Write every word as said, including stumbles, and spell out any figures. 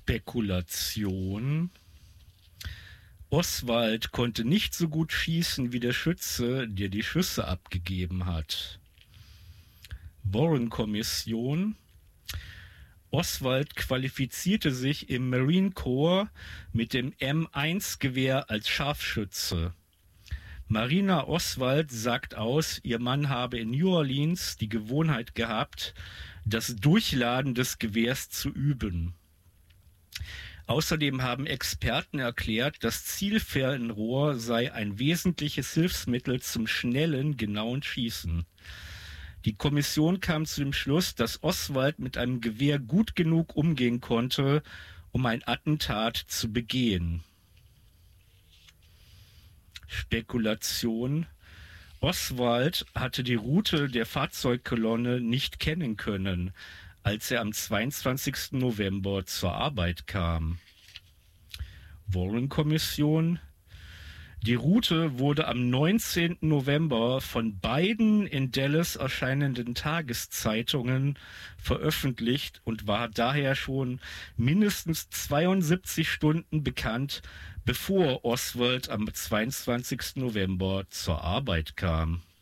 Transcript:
Spekulation. Oswald konnte nicht so gut schießen wie der Schütze, der die Schüsse abgegeben hat. Warren-Kommission. Oswald qualifizierte sich im Marine Corps mit dem M eins Gewehr als Scharfschütze. Marina Oswald sagt aus, ihr Mann habe in New Orleans die Gewohnheit gehabt, das Durchladen des Gewehrs zu üben. Außerdem haben Experten erklärt, das Zielfernrohr sei ein wesentliches Hilfsmittel zum schnellen, genauen Schießen. Die Kommission kam zu dem Schluss, dass Oswald mit einem Gewehr gut genug umgehen konnte, um ein Attentat zu begehen. Spekulation. Oswald hatte die Route der Fahrzeugkolonne nicht kennen können, als er am zweiundzwanzigsten November zur Arbeit kam. Warren-Kommission. Die Route wurde am neunzehnten November von beiden in Dallas erscheinenden Tageszeitungen veröffentlicht und war daher schon mindestens zweiundsiebzig Stunden bekannt, bevor Oswald am zweiundzwanzigsten November zur Arbeit kam.